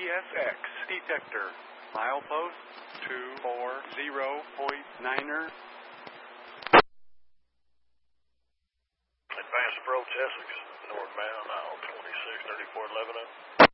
PSX detector. Milepost 240.9er. Advanced approach Essex, northbound, aisle 26, 3411.